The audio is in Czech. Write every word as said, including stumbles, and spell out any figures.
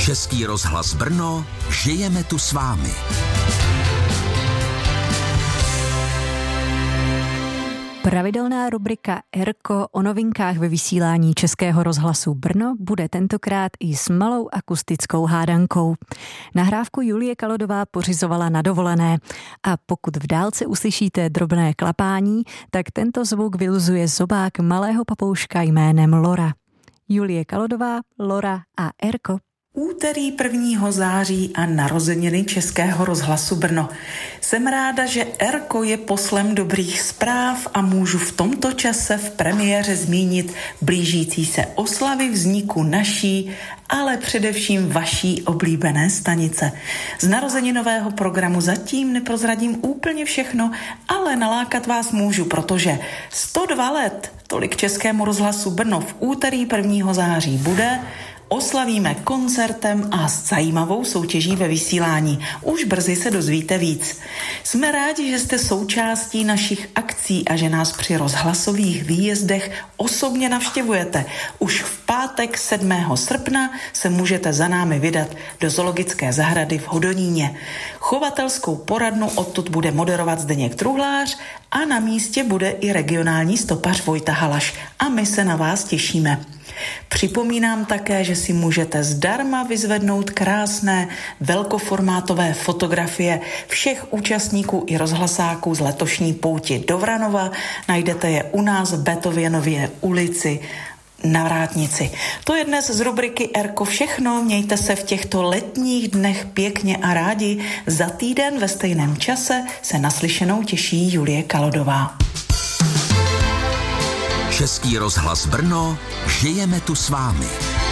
Český rozhlas Brno, žijeme tu s vámi. Pravidelná rubrika Erko o novinkách ve vysílání Českého rozhlasu Brno bude tentokrát i s malou akustickou hádankou. Nahrávku Julie Kalodová pořizovala na dovolené a pokud v dálce uslyšíte drobné klapání, tak tento zvuk vyluzuje zobák malého papouška jménem Lora. Julie Kalodová, Lora a Erko. Úterý prvního září a narozeniny Českého rozhlasu Brno. Jsem ráda, že Erko je poslem dobrých zpráv a můžu v tomto čase v premiéře zmínit blížící se oslavy vzniku naší, ale především vaší oblíbené stanice. Z narozeninového programu zatím neprozradím úplně všechno, ale nalákat vás můžu, protože sto dva let tolik Českému rozhlasu Brno v úterý prvního září bude. Oslavíme koncertem a s zajímavou soutěží ve vysílání. Už brzy se dozvíte víc. Jsme rádi, že jste součástí našich akcí a že nás při rozhlasových výjezdech osobně navštěvujete. Už v pátek sedmého srpna se můžete za námi vydat do zoologické zahrady v Hodoníně. Chovatelskou poradnu odtud bude moderovat Zdeněk Truhlář a na místě bude i regionální stopař Vojta Halaš. A my se na vás těšíme. Připomínám také, že si můžete zdarma vyzvednout krásné velkoformátové fotografie všech účastníků i rozhlasáků z letošní pouti do Vranova. Najdete je u nás v Beethovenově ulici na Vrátnici. To je dnes z rubriky Erko všechno. Mějte se v těchto letních dnech pěkně a rádi. Za týden ve stejném čase se naslyšenou těší Julie Kalodová. Český rozhlas Brno, žijeme tu s vámi.